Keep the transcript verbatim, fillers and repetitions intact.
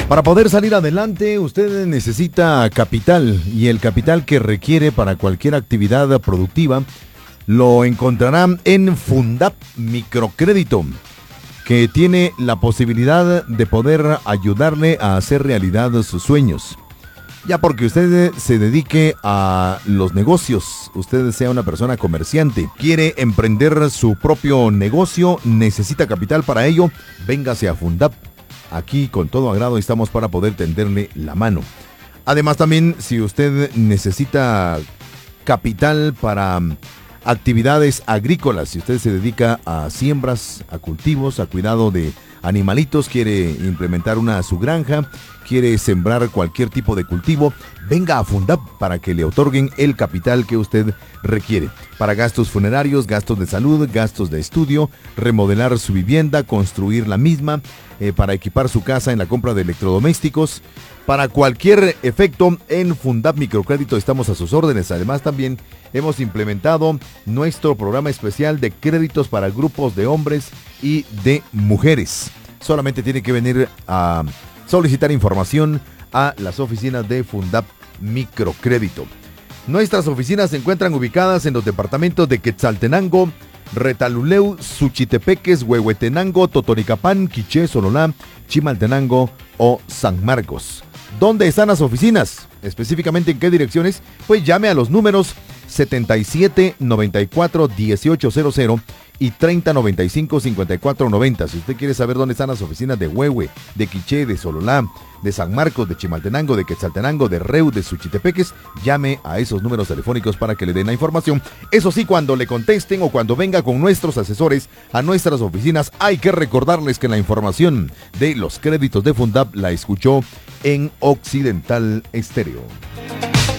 Para poder salir adelante, usted necesita capital, y el capital que requiere para cualquier actividad productiva lo encontrará en Fundap Microcrédito, que tiene la posibilidad de poder ayudarle a hacer realidad sus sueños. Ya porque usted se dedique a los negocios, usted sea una persona comerciante, quiere emprender su propio negocio, necesita capital para ello, véngase a Fundap. Aquí con todo agrado estamos para poder tenderle la mano. Además también, si usted necesita capital para actividades agrícolas, si usted se dedica a siembras, a cultivos, a cuidado de animalitos, quiere implementar una su granja, quiere sembrar cualquier tipo de cultivo, venga a Fundap para que le otorguen el capital que usted requiere. Para gastos funerarios, gastos de salud, gastos de estudio, remodelar su vivienda, construir la misma, eh, para equipar su casa en la compra de electrodomésticos. Para cualquier efecto, en Fundap Microcrédito estamos a sus órdenes. Además, también hemos implementado nuestro programa especial de créditos para grupos de hombres y de mujeres. Solamente tiene que venir a solicitar información a las oficinas de Fundap Microcrédito. Nuestras oficinas se encuentran ubicadas en los departamentos de Quetzaltenango, Retaluleu, Suchitepeques, Huehuetenango, Totonicapán, Quiché, Sololá, Chimaltenango o San Marcos. ¿Dónde están las oficinas? Específicamente en qué direcciones, pues llame a los números setenta y siete noventa y cuatro dieciocho cero cero y treinta noventa y cinco cincuenta y cuatro noventa. Si usted quiere saber dónde están las oficinas de Huehue, de Quiché, de Sololá, de San Marcos, de Chimaltenango, de Quetzaltenango, de Reu, de Suchitepeques, llame a esos números telefónicos para que le den la información. Eso sí, cuando le contesten o cuando venga con nuestros asesores a nuestras oficinas, hay que recordarles que la información de los créditos de Fundap la escuchó en Occidental Estéreo.